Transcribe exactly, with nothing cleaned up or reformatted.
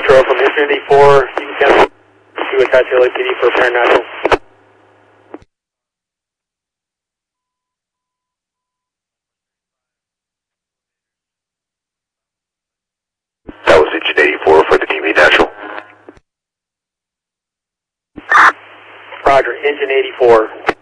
Control from Engine eighty-four, you can count to attach L A P D for paranatural. That was Engine eighty-four for the D V Natural. Roger, Engine eighty-four.